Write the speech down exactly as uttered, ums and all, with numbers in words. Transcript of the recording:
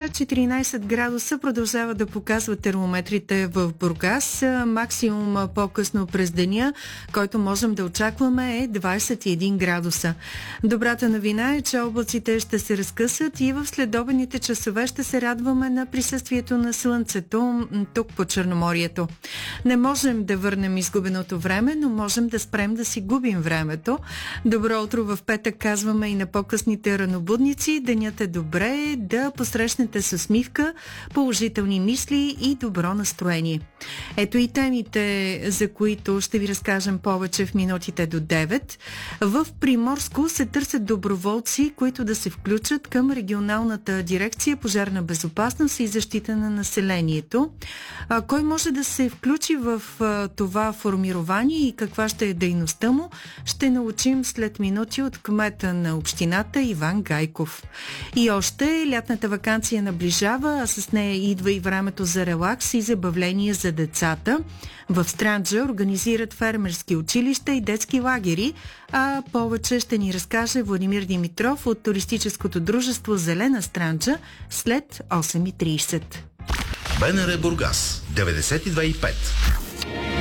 четиринайсет градуса продължават да показват термометрите в Бургас. Максимум по-късно през деня, който можем да очакваме, е двайсет и един градуса. Добрата новина е, че облаците ще се разкъсат и в следобедните часове ще се радваме на присъствието на слънцето тук по Черноморието. Не можем да върнем изгубеното време, но можем да спрем да си губим времето. Добро утро в петък казваме и на по-късните ранобудници. Денят е добре да посрещнете с усмивка, положителни мисли и добро настроение. Ето и темите, за които ще ви разкажем повече в минутите до девет. В Приморско се търсят доброволци, които да се включат към регионалната дирекция пожарна безопасност и защита на населението. А, кой може да се включи в а, това формирование и каква ще е дейността му, ще научим след минути от кмета на общината Иван Гайков. И още лятната ваканция наближава, а с нея идва и времето за релакс и забавление за децата. В Странджа организират фермерски училища и детски лагери, а повече ще ни разкаже Владимир Димитров от туристическото дружество Зелена Странджа след осем и трийсет. БНР Бургас деветдесет и две и пет.